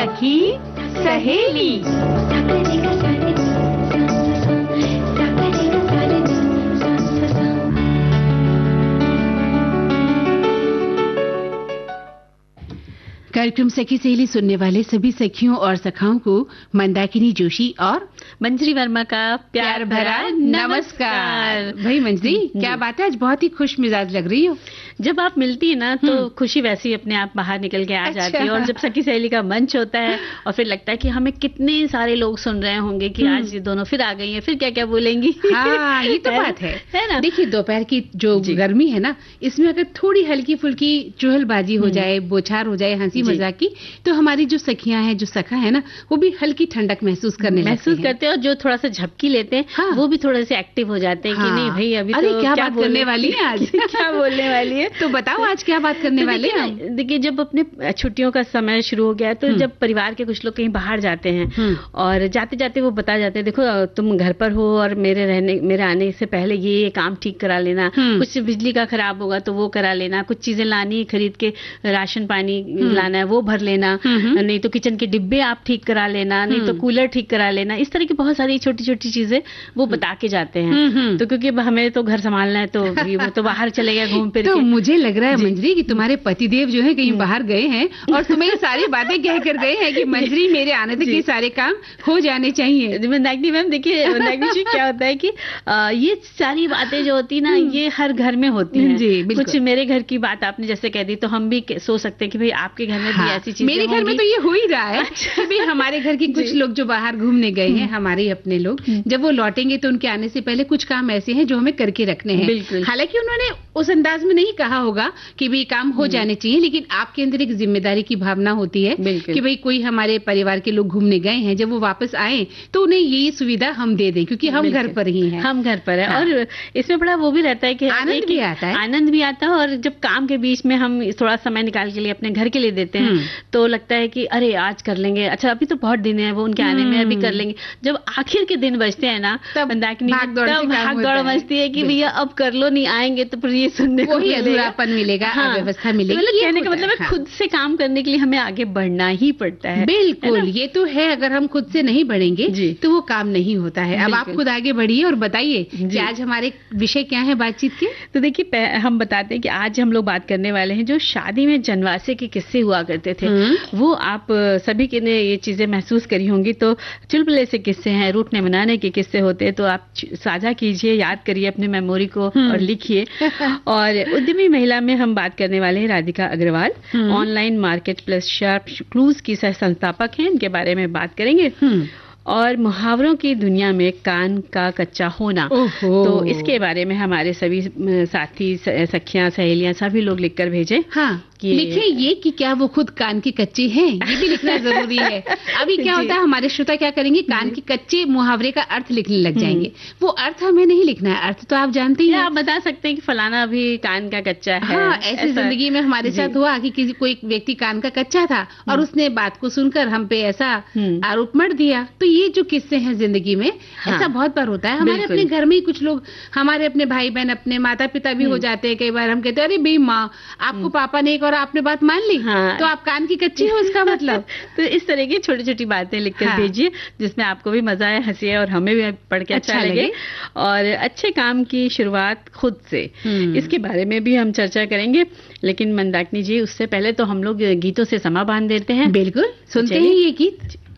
सखी सहेली। कार्यक्रम सखी सहेली सुनने वाले सभी सखियों और सखाओं को मंदाकिनी जोशी और मंजरी वर्मा का प्यार भरा नमस्कार। भाई मंजरी, क्या बात है, आज बहुत ही खुश मिजाज लग रही हो। जब आप मिलती है ना तो खुशी वैसे ही अपने आप बाहर निकल के आ जाती है। और जब सखी सहेली का मंच होता है और फिर लगता है कि हमें कितने सारे लोग सुन रहे होंगे कि आज ये दोनों फिर आ गई हैं, फिर क्या क्या बोलेंगी। हाँ, ये तो बात है ना। देखिए, दोपहर की जो गर्मी है ना, इसमें अगर थोड़ी हल्की फुल्की चुहलबाजी हो जाए, बोछार हो जाए, हंसी मजाक की, तो हमारी जो सखियां हैं, जो सखा है ना, वो भी हल्की ठंडक महसूस करते हैं। और जो थोड़ा सा झपकी लेते हैं वो भी थोड़े से एक्टिव हो जाते हैं कि नहीं भाई अभी तो क्या बात करने वाली है आज, क्या बोलने वाली है। तो बताओ आज क्या बात करने वाले हैं। देखिए, जब अपने छुट्टियों का समय शुरू हो गया तो जब परिवार के कुछ लोग कहीं बाहर जाते हैं और जाते जाते वो बता जाते हैं, देखो तुम घर पर हो और मेरे आने से पहले ये काम ठीक करा लेना, कुछ बिजली का खराब होगा तो वो करा लेना, कुछ चीजें लानी खरीद के, राशन पानी लाना है वो भर लेना, नहीं तो किचन के डिब्बे आप ठीक करा लेना, नहीं तो कूलर ठीक करा लेना। इस तरह की बहुत सारी छोटी छोटी चीजें वो बता के जाते हैं। तो क्योंकि हमें तो घर संभालना है तो वो तो बाहर चले गए घूम फिर तो मुझे लग रहा है मंजरी कि तुम्हारे पतिदेव जो है कहीं बाहर गए हैं और तुम्हें ये सारी बातें कह कर गए हैं कि मंजरी मेरे आने तक ये सारे काम हो जाने चाहिए। मंदाकिनी मैम, देखिए मंदाकिनी जी, क्या होता है कि ये सारी बातें जो होती ना, ये हर घर में होती हैं। कुछ मेरे घर की बात आपने जैसे कह दी तो हम भी सोच सकते हैं कि भाई आपके घर में भी ऐसी चीजें मेरे घर में तो ये हो ही रहा है कि भाई हमारे घर के कुछ लोग जो बाहर घूमने गए हैं, हमारे अपने लोग, जब वो लौटेंगे तो उनके आने से पहले कुछ काम ऐसे हैं जो हमें करके रखने हैं। हालांकि उन्होंने उस अंदाज में नहीं कहा होगा कि भाई काम हो जाने चाहिए, लेकिन आपके अंदर एक जिम्मेदारी की भावना होती है कि भाई कोई हमारे परिवार के लोग घूमने गए हैं, जब वो वापस आए तो उन्हें यही सुविधा हम दे दें, क्योंकि हम घर पर ही हैं। हम घर पर है। और इसमें बड़ा वो भी रहता है कि आनंद भी आता है, और जब काम के बीच में हम थोड़ा समय निकाल के लिए अपने घर के लिए देते हैं तो लगता है कि अरे आज कर लेंगे, अच्छा अभी तो बहुत दिन है वो उनके आने में, अभी कर लेंगे। जब आखिर के दिन बचते हैं ना, तब भाग दौड़ मचती है कि भैया अब कर लो, नहीं आएंगे तो फिर ये सुनने को अधूरापन मिलेगा, अव्यवस्था मिलेगी। कहने का मतलब है खुद से काम करने के लिए हमें आगे बढ़ना ही पड़ता है। बिल्कुल, ये तो है। अगर हम खुद से नहीं बढ़ेंगे तो वो काम नहीं होता है। अब आप खुद आगे बढ़िए और बताइए कि आज हमारे विषय क्या है बातचीत के। तो देखिए, हम बताते हैं कि आज हम लोग बात करने वाले हैं जो शादी में जनवासे के किस्से हुआ करते थे। वो आप सभी के ने ये चीजें महसूस करी होंगी। तो चुलबुले से किस्से हैं, रूठने मनाने के किस्से होते हैं, तो आप साझा कीजिए, याद करिए अपने मेमोरी को और लिखिए। और उद्यमी महिला में हम बात करने वाले हैं Radhika Agarwal, online market place sharp clues की सह संस्थापक हैं, इनके बारे में बात करेंगे। और मुहावरों की दुनिया में कान का कच्चा होना, तो इसके बारे में हमारे सभी साथी, सखियां, सहेलियां सभी लोग लिखकर भेजे। लिखे ये कि क्या वो खुद कान के कच्चे हैं, ये भी लिखना जरूरी है। अभी क्या होता है, हमारे श्रोता क्या करेंगे, कान के कच्चे मुहावरे का अर्थ लिखने लग जाएंगे। वो अर्थ हमें नहीं लिखना है, अर्थ तो आप जानते ही हैं। आप बता सकते हैं कि फलाना अभी कान का कच्चा है। हाँ, ऐसी जिंदगी में हमारे साथ हुआ कि किसी कोई व्यक्ति कान का कच्चा था और उसने बात को सुनकर हम पे ऐसा आरोप मढ़ दिया। तो ये जो किस्से हैं जिंदगी में, ऐसा बहुत बार होता है। हमारे अपने घर में ही कुछ लोग, हमारे अपने भाई बहन, अपने माता पिता भी हो जाते हैं। कई बार हम कहते हैं अरे भाई माँ, आपको पापा ने और आपने बात मान ली, तो आप कान की कच्ची हो, उसका मतलब। तो इस तरह की छोटी छोटी बातें लिखकर भेजिए जिसमें आपको भी मजा आए, हंसी और हमें भी पढ़ के अच्छा लगे। और अच्छे काम की शुरुआत खुद से, इसके बारे में भी हम चर्चा करेंगे। लेकिन मंदाकिनी जी, उससे पहले तो हम लोग गीतों से समा बांध देते हैं। बिल्कुल, सुनते हैं ये गीत।